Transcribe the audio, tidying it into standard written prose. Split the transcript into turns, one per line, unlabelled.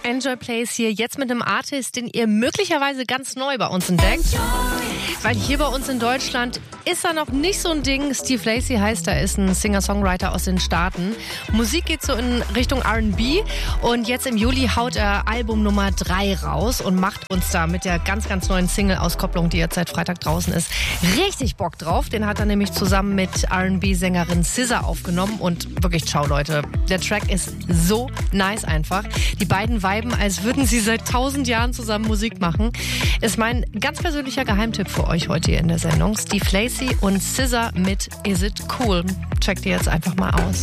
Enjoy Plays hier jetzt mit einem Artist, den ihr möglicherweise ganz neu bei uns entdeckt. Weil hier bei uns in Deutschland ist er noch nicht so ein Ding. Steve Lacy heißt er, ist ein Singer-Songwriter aus den Staaten. Musik geht so in Richtung R&B und jetzt im Juli haut er Album Nummer 3 raus und macht uns da mit der ganz, ganz neuen Single-Auskopplung, die jetzt seit Freitag draußen ist, richtig Bock drauf. Den hat er nämlich zusammen mit R&B-Sängerin SZA aufgenommen und wirklich, ciao Leute, der Track ist so nice einfach. Die beiden viben, als würden sie seit 1000 Jahren zusammen Musik machen. Ist mein ganz persönlicher Geheimtipp für euch heute hier in der Sendung. Steve Lacy und SZA mit Is It Cool. Checkt ihr jetzt einfach mal aus.